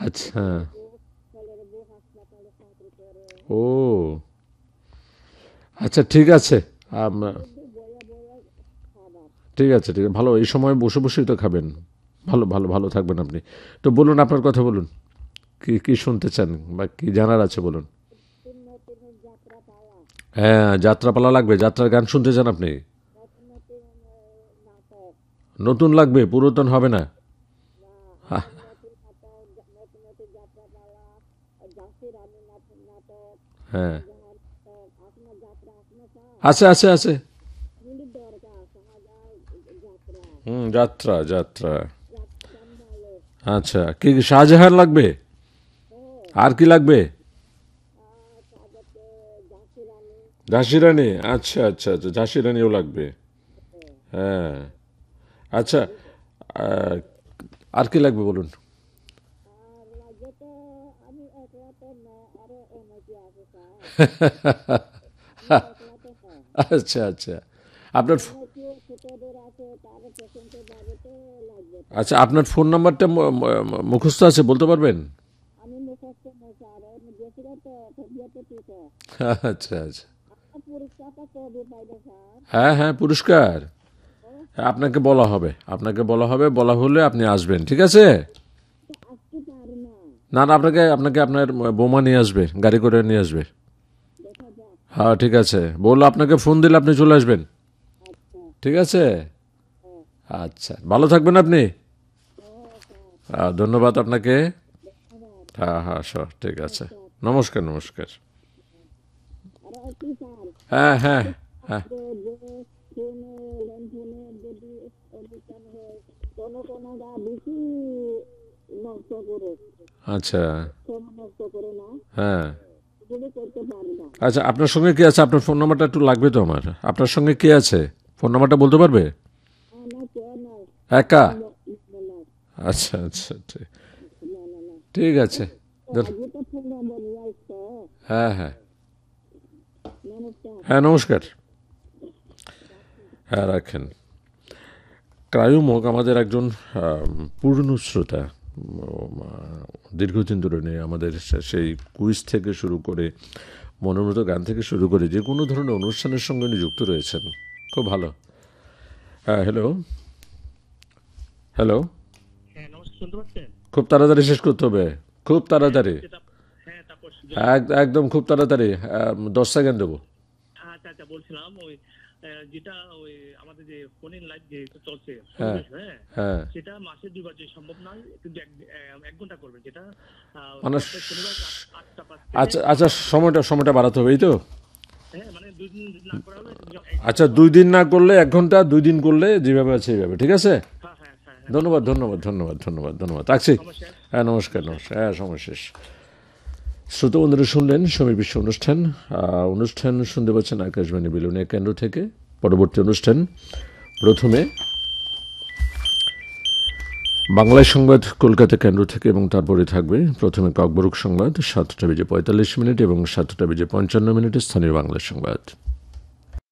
আচ্ছা। ও আচ্ছা, ঠিক আছে। আম- ঠিক আছে, ঠিক আছে, ভালো। এই সময় বসে বসেই তো খাবেন। ভালো ভালো ভালো থাকবেন আপনি। তো বলুন, আপনার কথা বলুন। কি কি শুনতে চান বা কি জানার আছে বলুন। হ্যাঁ, যাত্রাপালা লাগবে, যাত্রার গান শুনতে চান আপনি? নতুন লাগবে, পুরাতন হবে না। আহ, হ্যাঁ, আছে আছে আছে। হুম, যাত্রা যাত্রা। আচ্ছা, কি কি শাহজাহান লাগবে? আর কি লাগবে? ঝাঁসি রানী, আচ্ছা আচ্ছা আচ্ছা, ঝাঁসি রানীও লাগবে। হ্যাঁ, আচ্ছা। আহ, আর কি লাগবে বলুন। আচ্ছা আচ্ছা। আপনার আচ্ছা, আপনার ফোন নাম্বারটা মুখস্থ আছে, বলতে পারবেন? আচ্ছা আচ্ছা। হ্যাঁ হ্যাঁ, পুরস্কার। হ্যাঁ, আপনাকে বলা হবে, আপনাকে বলা হবে, বলা হলে আপনি আসবেন, ঠিক আছে? না না, আপনাকে আপনাকে আপনার বোমা নিয়ে আসবে, গাড়ি করে নিয়ে আসবে। হ্যাঁ, ঠিক আছে, বললো আপনাকে ফোন দিলে আপনি চলে আসবেন। ঠিক আছে। আচ্ছা, ভালো থাকবেন আপনি। ধন্যবাদ আপনাকে। হ্যাঁ হ্যাঁ, সব ঠিক আছে। নমস্কার নমস্কার। হ্যাঁ হ্যাঁ হ্যাঁ। আচ্ছা। হ্যাঁ। আচ্ছা, আপনার সঙ্গে কে আছে? আপনার ফোন নাম্বারটা একটু লাগবে তো আমার। আপনার সঙ্গে কে আছে? ফোন নাম্বারটা বলতে পারবে? একা? আচ্ছা আচ্ছা, ঠিক। ঠিক আছে। হ্যাঁ হ্যাঁ হ্যাঁ, নমস্কার। হ্যাঁ, রাখেন। ক্রায়ুমক আমাদের একজন পুরনো শ্রোতা। দীর্ঘদিন ধরে নেই আমাদের সেই কুইজ থেকে শুরু করে মনোনীত গান থেকে শুরু করে যে কোনো ধরনের অনুষ্ঠানের সঙ্গে উনি যুক্ত রয়েছেন। খুব ভালো। হ্যাঁ, হ্যালো হ্যালো। হ্যাঁ, নমস্কার, শুনতে পাচ্ছেন? খুব তাড়াতাড়ি শেষ করতে হবে, খুব হ্যাঁ, তাড়াতাড়ি। যেটা হ্যাঁ, তারপর জনাব। একদম খুব তাড়াতাড়ি। 10 সেকেন্ড দেবো। আচ্ছা, আচ্ছা, বলছিলাম ওই যেটা ওই আমাদের যে ফোন ইন লাইভ যে চলছে হ্যাঁ সমাবেশ, হ্যাঁ, হ্যাঁ, সেটা মাসে ২ বার যে সম্ভব নয়, কিন্তু ১ ঘন্টা করবেন, যেটা মানে প্রত্যেক শনিবার ৮টা ৫ থেকে আচ্ছা আচ্ছা, ৯টা ৫। সময়টা বাড়াতে হবে, এই তো। হ্যাঁ, মানে ২ দিন না করা হলে আচ্ছা, ১ ঘন্টা 2 দিন হবে। না করলে 1 ঘন্টা, 2 দিন করলে যেভাবে আছে এইভাবে, ঠিক আছে। হ্যাঁ, হ্যাঁ, হ্যাঁ, হ্যাঁ, ধন্যবাদ ধন্যবাদ ধন্যবাদ ধন্যবাদ ধন্যবাদ, রাখছি। সময় শেষ। হ্যাঁ, নমস্কার সময় শেষ। নমস্কার, হ্যাঁ, সময় শেষ। শ্রোতা বন্ধুরা, শুনলেন সমীর বিশ্ব অনুষ্ঠান। অনুষ্ঠান শুনতে পাচ্ছেন আকাশবাণী বিলুনিয়া কেন্দ্র থেকে। পরবর্তী অনুষ্ঠান প্রথমে বাংলায় সংবাদ কলকাতা কেন্দ্র থেকে, এবং তারপরে থাকবে প্রথমে ককবরক সংবাদ 7টা বেজে 45 মিনিট এবং 7টা বেজে 55 মিনিটে স্থানীয় বাংলা সংবাদ।